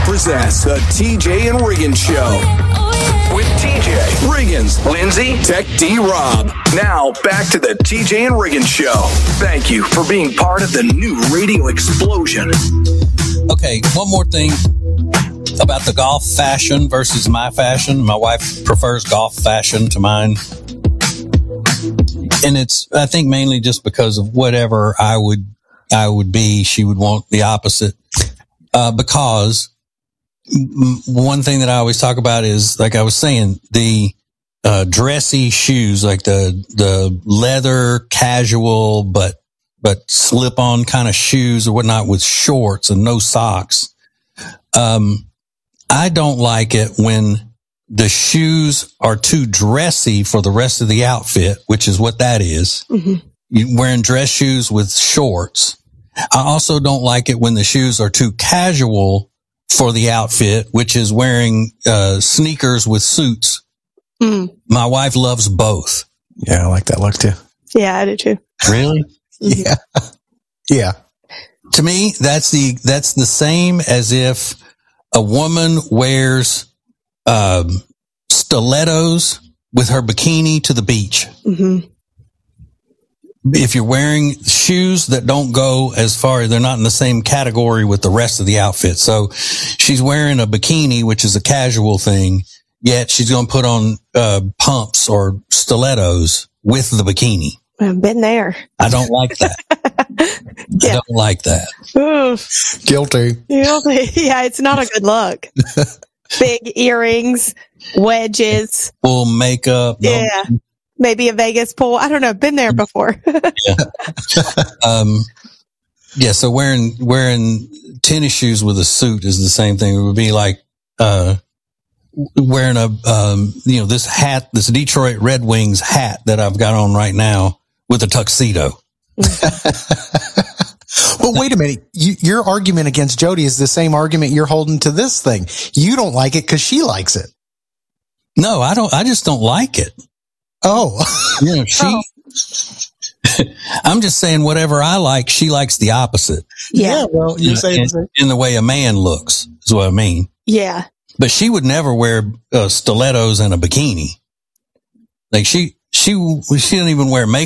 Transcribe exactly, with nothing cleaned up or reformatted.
presents the T J and Riggins Show. With T J, Riggins, Lindsay, Tech D Rob. Now, back to the T J and Riggins Show. Thank you for being part of the new radio explosion. Okay, one more thing about the golf fashion versus my fashion. My wife prefers golf fashion to mine. And it's, I think, mainly just because of whatever I would, I would be, she would want the opposite. Uh, because one thing that I always talk about is, like I was saying, the uh, dressy shoes, like the the leather casual but but slip on kind of shoes or whatnot with shorts and no socks. Um, I don't like it when the shoes are too dressy for the rest of the outfit, which is what that is. Mm-hmm. You're wearing dress shoes with shorts. I also don't like it when the shoes are too casual for the outfit, which is wearing uh, sneakers with suits. Mm. My wife loves both. Yeah, I like that look too. Yeah, I do too. Really? Yeah. Yeah. To me, that's the that's the same as if a woman wears um, stilettos with her bikini to the beach. Mm-hmm. If you're wearing shoes that don't go as far, they're not in the same category with the rest of the outfit. So she's wearing a bikini, which is a casual thing, yet she's going to put on uh, pumps or stilettos with the bikini. I've been there. I don't like that. yeah. I don't like that. Oof. Guilty. Guilty. Yeah, it's not a good look. Big earrings, wedges. Full makeup. Yeah. No. Maybe a Vegas pool. I don't know. Been there before. yeah. Um, yeah. So wearing, wearing tennis shoes with a suit is the same thing. It would be like, uh, wearing a, um, you know, this hat, this Detroit Red Wings hat that I've got on right now with a tuxedo. Well, wait a minute. You, your argument against Jody is the same argument you're holding to this thing. You don't like it because she likes it. No, I don't. I just don't like it. Oh, you know, she, oh. I'm just saying whatever I like, she likes the opposite. Yeah. yeah well, you're saying in, in the way a man looks is what I mean. Yeah. But she would never wear uh, stilettos and a bikini. Like she, she, she didn't even wear makeup.